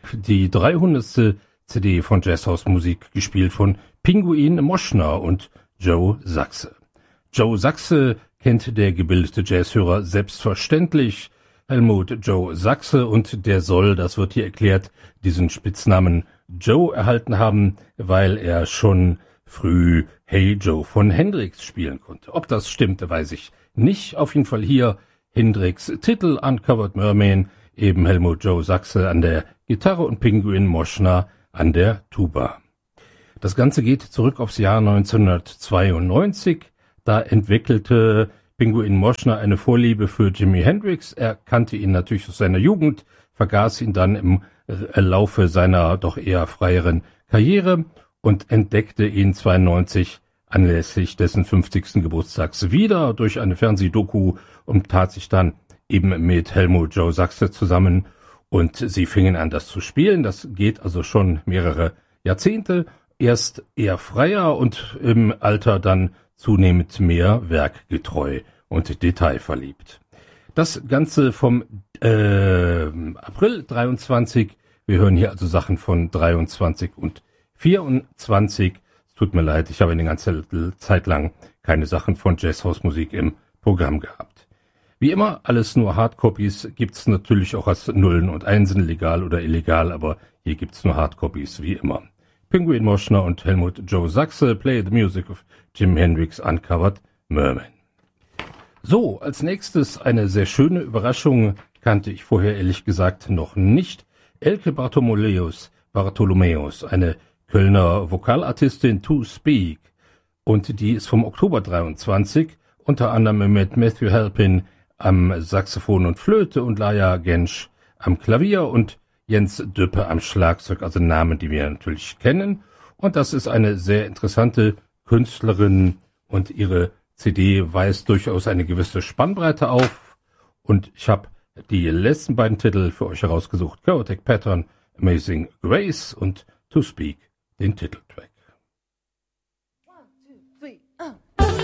die 300. CD von Jazzhaus-Musik, gespielt von Pinguin Moschner und Joe Sachse. Joe Sachse kennt der gebildete Jazzhörer selbstverständlich. Helmut Joe Sachse, und der soll, das wird hier erklärt, diesen Spitznamen Joe erhalten haben, weil er schon früh Hey Joe von Hendrix spielen konnte. Ob das stimmt, weiß ich nicht. Auf jeden Fall hier Hendrix Titel Uncovered Merman, eben Helmut Joe Sachse an der Gitarre und Pinguin Moschner an der Tuba. Das Ganze geht zurück aufs Jahr 1992. Da entwickelte Pinguin Moschner eine Vorliebe für Jimi Hendrix. Er kannte ihn natürlich aus seiner Jugend, vergaß ihn dann im Laufe seiner doch eher freieren Karriere und entdeckte ihn 92 anlässlich dessen 50. Geburtstags wieder durch eine Fernsehdoku und tat sich dann eben mit Helmut Joe Sachse zusammen, und sie fingen an, das zu spielen. Das geht also schon mehrere Jahrzehnte. Erst eher freier und im Alter dann zunehmend mehr werkgetreu und detailverliebt. Das Ganze vom April 23. Wir hören hier also Sachen von 23 und 24. Es tut mir leid, ich habe eine ganze Zeit lang keine Sachen von Jazzhaus-Musik im Programm gehabt. Wie immer, alles nur Hardcopies, gibt's natürlich auch als Nullen und Einsen, legal oder illegal, aber hier gibt's nur Hardcopies, wie immer. Pinguin Moschner und Helmut Joe Sachse, Play the Music of Jimi Hendrix Uncovered Merman. So, als nächstes eine sehr schöne Überraschung, kannte ich vorher ehrlich gesagt noch nicht. Elke Bartholomäus, eine Kölner Vokalartistin, To Speak, und die ist vom Oktober 23, unter anderem mit Matthew Halpin am Saxophon und Flöte und Laia Gensch am Klavier und Jens Düppe am Schlagzeug, also Namen, die wir natürlich kennen. Und das ist eine sehr interessante Künstlerin, und ihre CD weist durchaus eine gewisse Spannbreite auf. Und ich habe die letzten beiden Titel für euch herausgesucht: Chaotic Pattern, Amazing Grace und To Speak, den Titeltrack.